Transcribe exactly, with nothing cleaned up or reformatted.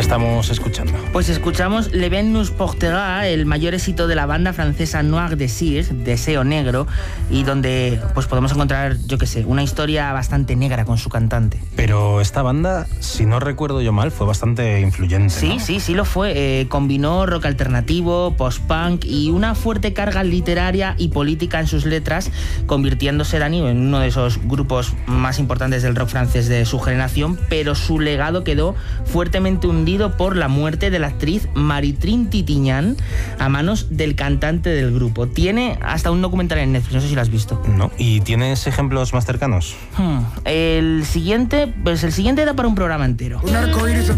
estamos escuchando? Pues escuchamos Le Vent nous portera, el mayor éxito de la banda francesa Noir Désir, Deseo Negro, y donde pues podemos encontrar, yo qué sé, una historia bastante negra con su cantante. Pero esta banda, si no recuerdo yo mal, fue bastante influyente, Sí, ¿no? sí, sí lo fue. Eh, combinó rock alternativo, post-punk y una fuerte carga literaria y política en sus letras, convirtiéndose, Dani, en uno de esos grupos más importantes del rock francés de su generación, pero su legado quedó fuertemente hundido por la muerte de la actriz Marie-Trin Trintignant a manos del cantante del grupo. Tiene hasta un documental en Netflix, no sé si lo has visto. No. ¿Y tienes ejemplos más cercanos? Hmm. El siguiente, pues el siguiente da para un programa entero. Un arcoíris